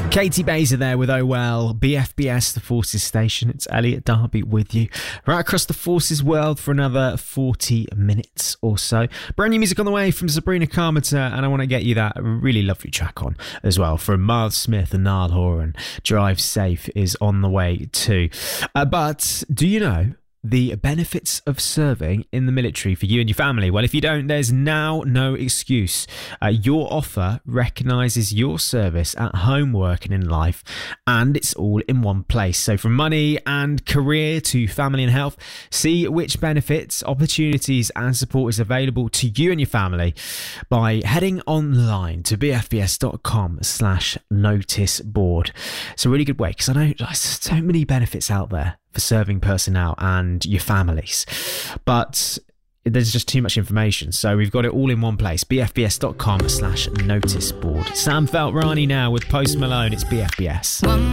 Katie Baser there with Oh Well, BFBS, the Forces Station. It's Elliot Darby with you right across the Forces world for another 40 minutes or so. Brand new music on the way from Sabrina Carpenter, and I want to get you that really lovely track on as well from Miles Smith and Niall Horan. Drive Safe is on the way too. But do you know the benefits of serving in the military for you and your family? Well, if you don't, there's now no excuse. Your offer recognises your service at home, work and in life, and it's all in one place. So from money and career to family and health, see which benefits, opportunities and support is available to you and your family by heading online to bfbs.com/notice board. It's a really good way, because I know there's so many benefits out there for serving personnel and your families, but there's just too much information, so we've got it all in one place. bfbs.com/notice board. Sam Feltrani now with Post Malone. It's BFBS.